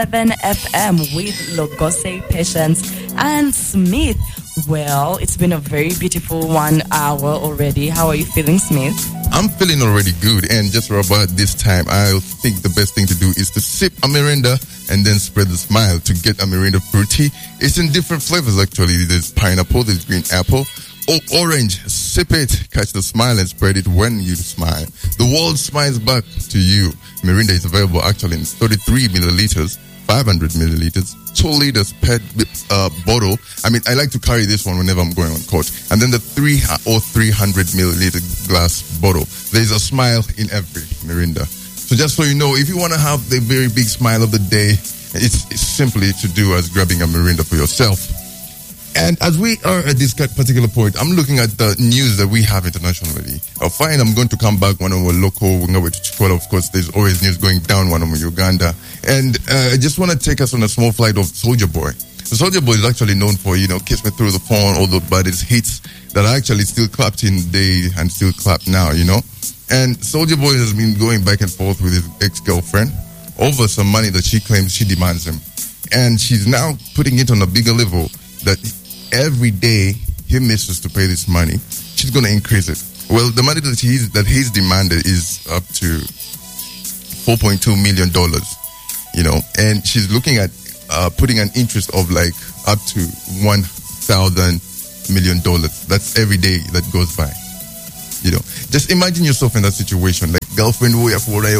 7 FM with Logose, Patience, and Smith. Well, it's been a very beautiful 1 hour already. How are you feeling, Smith? I'm feeling already good, and just about this time, I think the best thing to do is to sip a Mirinda and then spread the smile to get a Mirinda fruity. It's in different flavors, actually. There's pineapple, there's green apple, orange. Sip it, catch the smile, and spread it when you smile. The world smiles back to you. Mirinda is available actually in 33 milliliters, 500 milliliters, 2 liters per bottle. I mean, I like to carry this one whenever I'm going on court. And then the 300 milliliter glass bottle. There's a smile in every Mirinda. So just so you know, if you want to have the very big smile of the day, it's simply to do as grabbing a Mirinda for yourself. And as we are at this particular point, I'm looking at the news that we have internationally. Fine, I'm going to come back one on local, of course, there's always news going down, one on Uganda. And I just want to take us on a small flight of Soulja Boy. Soulja Boy is actually known for, Kiss Me Through the Phone, all the baddest hits that are actually still clapped in day and still clapped now, And Soulja Boy has been going back and forth with his ex-girlfriend over some money that she claims she demands him. And she's now putting it on a bigger level that every day he misses to pay this money, she's going to increase it. Well, the money that he's demanded is up to $4.2 million, and she's looking at putting an interest of like up to $1,000 million. That's every day that goes by. Just imagine yourself in that situation, like girlfriend and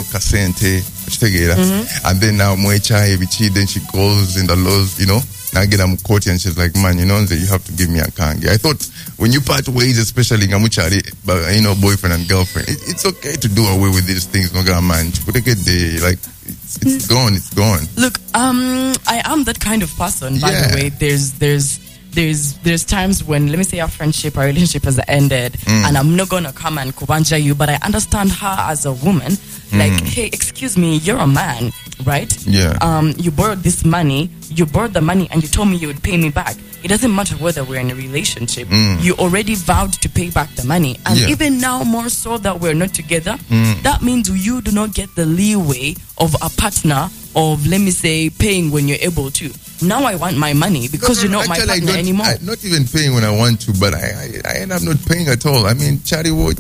then now then she goes in the laws, now get them caught and she's like, man, that you have to give me a kangi. I thought when you part ways, especially ngamuchari, but boyfriend and girlfriend, it's okay to do away with these things, no man. It's gone, it's gone. Look, I am that kind of person, by the way. There's times when, let me say, our friendship, our relationship has ended, and I'm not gonna come and kubanja you, but I understand her as a woman. Like, hey, excuse me, you're a man, right? Yeah. You borrowed this money, you borrowed the money, and you told me you would pay me back. It doesn't matter whether we're in a relationship. You already vowed to pay back the money. And even now, more so that we're not together, that means you do not get the leeway of a partner of, let me say, paying when you're able to. Now I want my money because you're not my partner anymore. I'm not even paying when I want to, but I end up not paying at all. I mean, chariwo.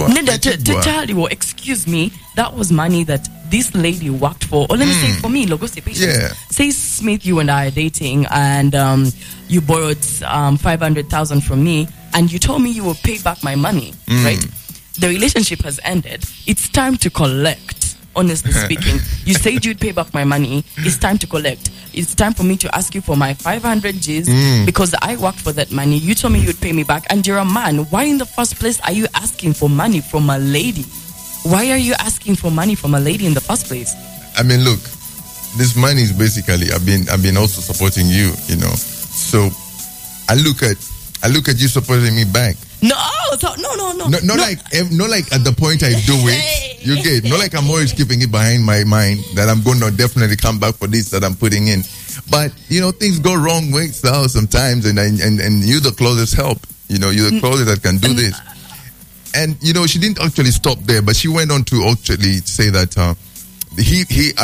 Excuse me, that was money that this lady worked for. Or let me say for me, Logose Patience. Yeah. Say, Smith, you and I are dating, and you borrowed $500,000 from me, and you told me you will pay back my money, right? The relationship has ended. It's time to collect. Honestly speaking, you said you'd pay back my money. It's time to collect. It's time for me to ask you for my 500 G's because I worked for that money. You told me you'd pay me back, and you're a man. Why in the first place are you asking for money from a lady? Why are you asking for money from a lady in the first place? I mean, look, this money is basically I've been also supporting you, So I look at you supporting me back. No. Not like at the point I do it. You get not like I'm always keeping it behind my mind that I'm going to definitely come back for this that I'm putting in. But things go wrong ways sometimes, and you're the closest help. You're the closest that can do this. And she didn't actually stop there, but she went on to actually say that he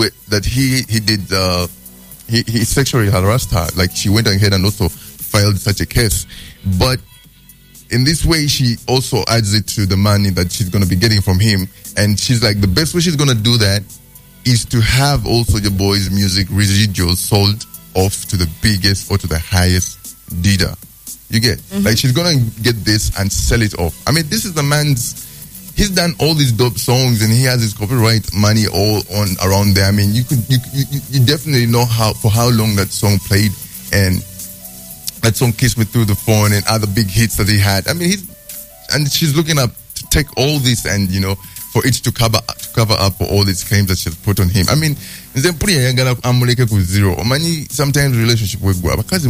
sexually harassed her. Like, she went ahead and also filed such a case, but in this way, she also adds it to the money that she's going to be getting from him. And she's like, the best way she's going to do that is to have also your boy's music residuals sold off to the biggest or to the highest bidder. You get? Like, she's going to get this and sell it off. I mean, this is the man's, he's done all these dope songs and he has his copyright money all on around there. I mean, you definitely know for how long that song played, and that song Kiss Me Through the Phone and other big hits that he had. I mean, she's looking up to take all this and, for it to cover up for all these claims that she's put on him. I mean, sometimes relationship with because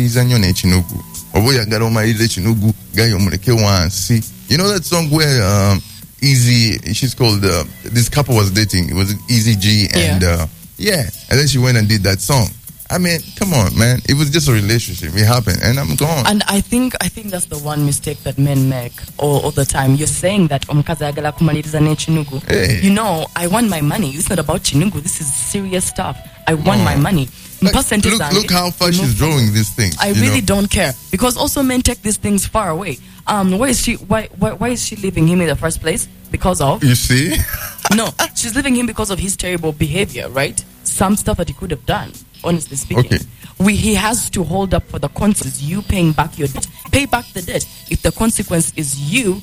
that song where Easy, she's called this couple was dating. It was Easy G and and then she went and did that song. I mean, come on, man. It was just a relationship. It happened, and I'm gone. And I think that's the one mistake that men make all the time. You're saying that hey. I want my money. It's not about chinugu. This is serious stuff. I want my money. Look how far she's drawing these things. I really don't care, because also men take these things far away. Why is she leaving him in the first place? Because of, you see? No, she's leaving him because of his terrible behavior, right? Some stuff that he could have done, honestly speaking. Okay. He has to hold up for the consequences. You paying back your debt. Pay back the debt. If the consequence is you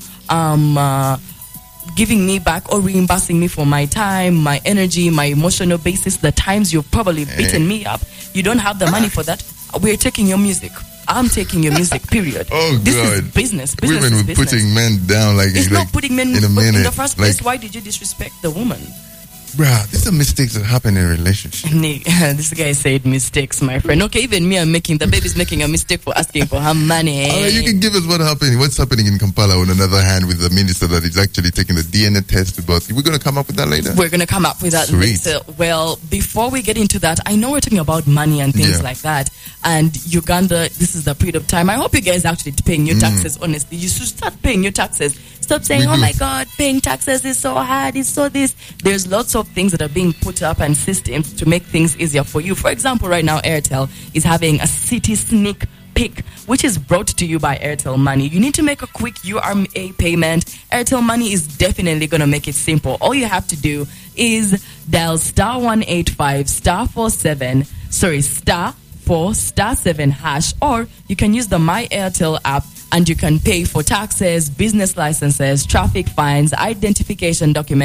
giving me back or reimbursing me for my time, my energy, my emotional basis, the times you've probably beaten me up, you don't have the money for that, we're taking your music. I'm taking your music, period. Oh, this God. is business. Women were putting men down it's not putting men in a minute. In the first place, why did you disrespect the woman? Bruh, these are mistakes that happen in relationships. This guy said mistakes, my friend. Okay, even me, the baby's making a mistake for asking for her money. You can give us what's happening in Kampala on another hand with the minister that is actually taking the DNA test. But we're going to come up with that later? We're going to come up with that later. Well, before we get into that, I know we're talking about money and things like that. And Uganda, this is the period of time. I hope you guys are actually paying your taxes, honestly. You should start paying your taxes. Stop saying, oh my God, paying taxes is so hard, it's so this. There's lots of things that are being put up and systems to make things easier for you. For example, right now, Airtel is having a city sneak peek, which is brought to you by Airtel Money. You need to make a quick URA payment. Airtel Money is definitely going to make it simple. All you have to do is dial *185 *4 *7# or you can use the My Airtel app, and you can pay for taxes, business licenses, traffic fines, identification documents,